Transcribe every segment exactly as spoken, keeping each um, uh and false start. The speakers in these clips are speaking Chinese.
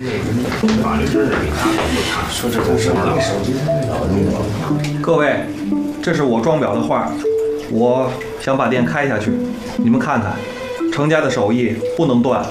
法律知识比他都不差，说这种事儿老各位，这是我装裱的画，我想把店开下去，你们看看，程家的手艺不能断。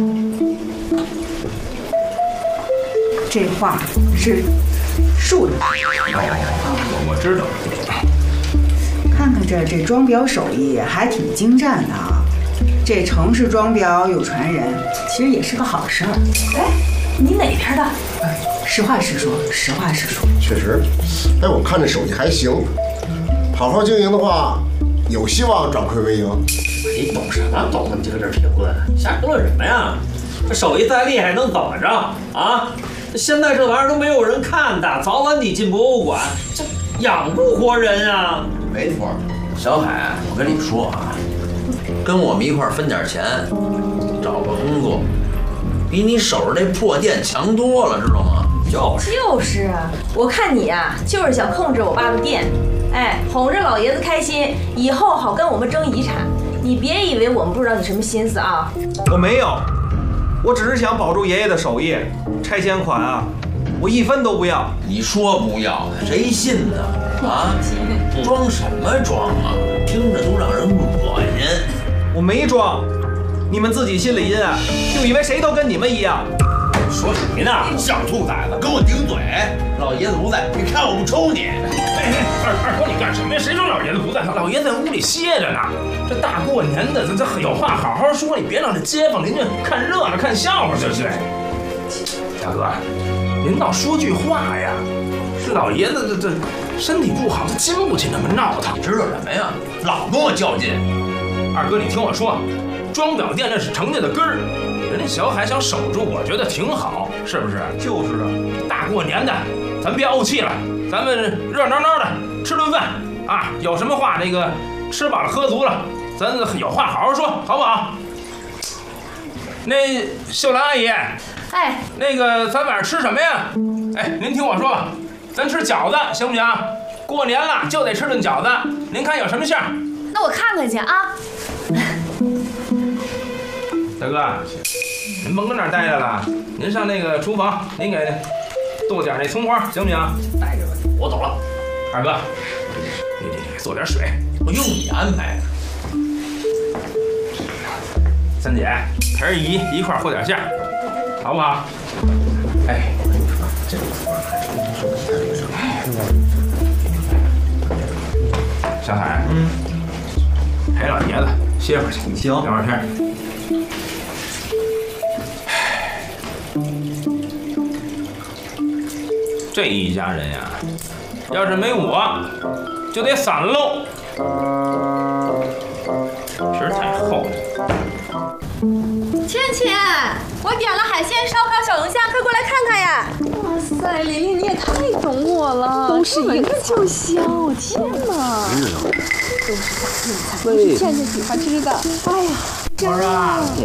这画是竖的。 我我知道。 看看这这装裱手艺还挺精湛的啊！这程氏装裱有传人，其实也是个好事儿。 哎，你哪边的？ 实话实说，实话实说。 确实，哎，我看这手艺还行，好好经营的话，有希望转亏为盈。 你懂什么懂？你就搁这评论，瞎评论什么呀？这手艺再厉害能怎么着啊？现在这玩意儿都没有人看的，早晚你进博物馆，这养不活人啊。 没错，小海，我跟你说啊，跟我们一块儿分点钱，找个工作，比你守着这破店强多了，知道吗？ 就是就是，我看你啊，就是想控制我爸的店，哎，哄着老爷子开心，以后好跟我们争遗产。你别以为我们不知道你什么心思啊！ 我没有，我只是想保住爷爷的手艺，拆迁款啊，我一分都不要。 你说不要，谁信呢？啊，装什么装啊？听着都让人恶心。 我没装，你们自己心里阴暗，就以为谁都跟你们一样。 说谁呢？小兔崽子，跟我顶嘴！ 老爷子不在，你看我不抽你！ 哎，二二哥，你干什么呀？谁说老爷子不在？老爷子在屋里歇着呢。这大过年的，这这有话好好说，你别让这街坊邻居看热闹、看笑话，这是。大哥，您倒说句话呀！这老爷子这这身体不好，他经不起那么闹腾。 你知道什么呀？老跟我较劲。 二哥，你听我说，装裱店那是程家的根儿。人家小海想守住，我觉得挺好，是不是？ 就是啊， 大过年的，咱别怄气了，咱们热闹闹的吃顿饭啊！有什么话那个吃饱了喝足了，咱有话好好说，好不好？那秀兰阿姨， 哎， 那个咱晚上吃什么呀？哎，您听我说，咱吃饺子行不行？过年了就得吃顿饺子，您看有什么馅儿？ 那我看看去啊。 大哥，您甭跟那儿待着了，您上那个厨房，您给剁点那葱花，行不行？ 待着吧，我走了。 二哥，你你你做点水， 我用你安排。 三姐陪着姨一块儿和点馅，好不好？哎，我跟你说，这个活还是您说的太对了。小海，嗯，陪老爷子歇会儿去， 行， 聊会儿天。这一家人呀，要是没我，就得散喽。皮儿太厚了。 倩倩，我点了海鲜烧烤小龙虾，快过来看看呀！哇塞，琳琳你也太懂我了，都是一个就香，我天哪！都是大硬菜，都是倩倩喜欢吃的。哎呀， 我说啊，